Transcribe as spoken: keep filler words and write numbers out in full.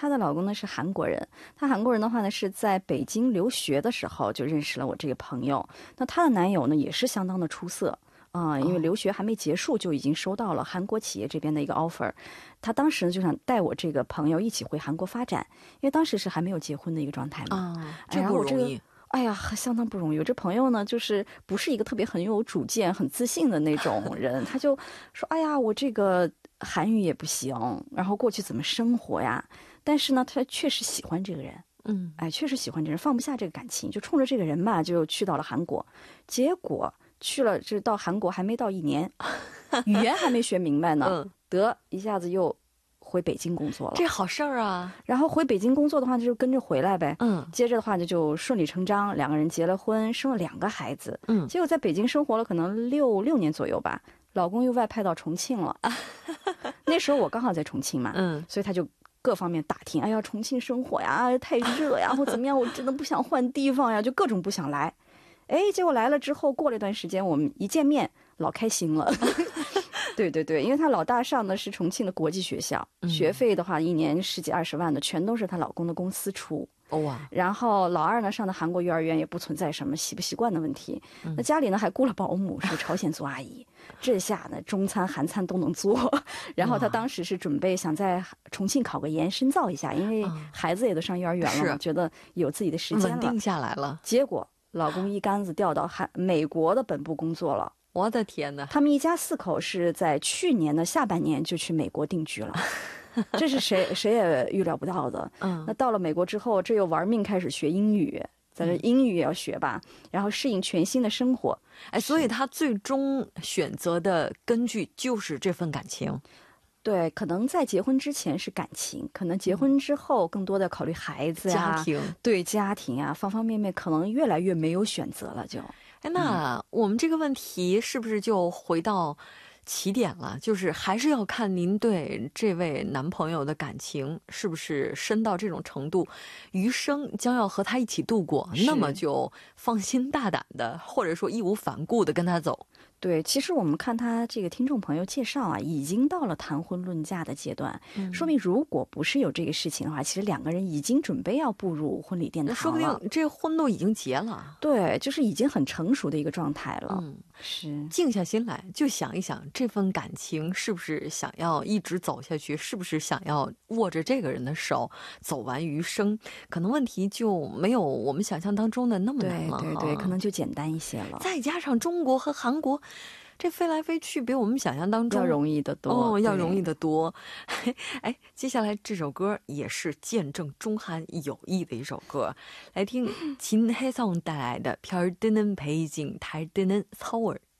她的老公呢是韩国人，她韩国人的话呢是在北京留学的时候就认识了我这个朋友。那她的男友呢也是相当的出色啊、呃，因为留学还没结束就已经收到了韩国企业这边的一个 offer。她当时呢就想带我这个朋友一起回韩国发展，因为当时是还没有结婚的一个状态嘛。 啊，这不容易。 哎呀，相当不容易。我这朋友呢，就是不是一个特别很有主见、很自信的那种人，他就说：“哎呀，我这个韩语也不行，然后过去怎么生活呀？”但是呢，他确实喜欢这个人， 嗯， 哎，确实喜欢这人，放不下这个感情，就冲着这个人吧，就去到了韩国。结果去了，这到韩国还没到一年，语言还没学明白呢， 嗯、 得一下子又回北京工作了。 这好事儿啊！ 然后回北京工作的话，就跟着回来呗。 嗯， 接着的话就就顺理成章，两个人结了婚，生了两个孩子。 嗯， 结果在北京生活了可能六六年左右吧，老公又外派到重庆了。那时候我刚好在重庆嘛， 嗯， 所以他就各方面打听，哎呀，重庆生活呀，太热呀，或怎么样，我真的不想换地方呀，就各种不想来。哎，结果来了之后，过了一段时间，我们一见面，老开心了。对对对，因为她老大上的是重庆的国际学校， 嗯、 学费的话一年十几二十万的，全都是她老公的公司出。 哇！ 然后老二呢上的韩国幼儿园，也不存在什么习不习惯的问题。 嗯、 那家里呢还雇了保姆，是朝鲜族阿姨。这下呢中餐韩餐都能做。然后她当时是准备想在重庆考个研深造一下，因为孩子也都上幼儿园了嘛，觉得有自己的时间了， 稳定下来了。 结果老公一竿子调到韩美国的本部工作了。 我的天哪！ 他们一家四口是在去年的下半年就去美国定居了，这是谁谁也预料不到的。 嗯， 那到了美国之后，这又玩命开始学英语，在这英语也要学吧，嗯、然后适应全新的生活。 哎，所以他最终选择的根据就是这份感情。 对，可能在结婚之前是感情，可能结婚之后更多的考虑孩子呀、 家庭， 对家庭啊，方方面面可能越来越没有选择了就。 哎，那我们这个问题是不是就回到起点了？就是还是要看您对这位男朋友的感情是不是深到这种程度，余生将要和他一起度过，那么就放心大胆的，或者说义无反顾的跟他走。 对，其实我们看他这个听众朋友介绍啊，已经到了谈婚论嫁的阶段，嗯、说明如果不是有这个事情的话，其实两个人已经准备要步入婚礼殿堂了， 说不定这婚都已经结了。 对，就是已经很成熟的一个状态了。 嗯， 是静下心来就想一想，这份感情是不是想要一直走下去，是不是想要握着这个人的手走完余生，可能问题就没有我们想象当中的那么难了。 对对对，可能就简单一些了。 再加上中国和韩国这飞来飞去比我们想象当中要容易得多哦，要容易得多。哎，接下来这首歌也是见证中韩友谊的一首歌，来听金혜성带来的별드는 베이징 달드는 서울。